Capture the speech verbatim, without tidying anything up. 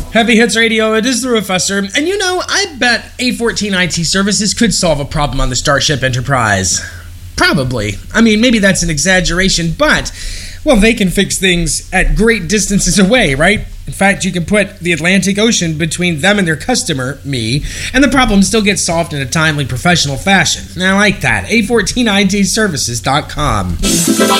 Heavy Hits Radio, it is the Professor, and you know, I bet A fourteen I T Services could solve a problem on the Starship Enterprise. Probably. I mean, maybe that's an exaggeration, but, well, they can fix things at great distances away, right? In fact, you can put the Atlantic Ocean between them and their customer, me, and the problem still gets solved in a timely, professional fashion. I like that. A fourteen I T services dot com.